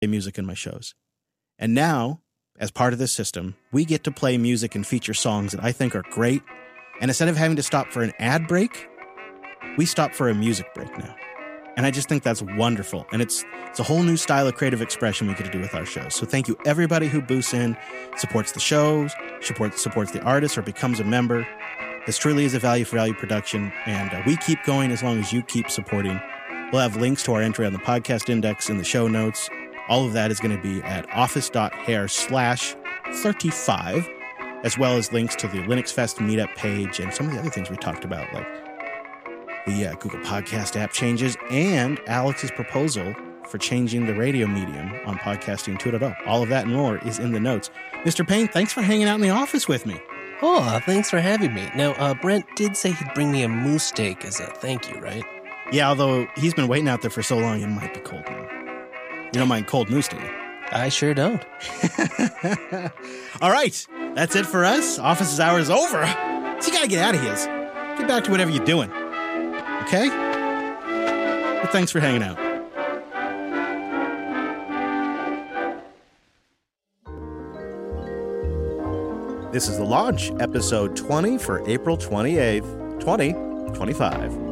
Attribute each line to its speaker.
Speaker 1: music in my shows. And now, as part of this system, we get to play music and feature songs that I think are great. And instead of having to stop for an ad break, we stop for a music break now. And I just think that's wonderful. And it's a whole new style of creative expression we get to do with our shows. So thank you everybody who boosts in, supports the shows, supports the artists, or becomes a member. This truly is a value for value production, and we keep going as long as you keep supporting. We'll have links to our entry on the podcast index in the show notes. All of that is going to be at office.hair/35, as well as links to the Linux Fest meetup page and some of the other things we talked about, like the Google Podcast app changes and Alex's proposal for changing the radio medium on Podcasting 2.0. All of that and more is in the notes. Mr. Payne, thanks for hanging out in the office with me.
Speaker 2: Oh, thanks for having me. Now, Brent did say he'd bring me a moose steak as a thank you, right?
Speaker 1: Yeah, although he's been waiting out there for so long, it might be cold now. You don't mind cold moose, do you?
Speaker 2: I sure don't.
Speaker 1: All right, that's it for us. Office's hour is over. So you gotta get out of here. Get back to whatever you're doing. Okay? But thanks for hanging out. This is The Launch, episode 20 for April 28th, 2025.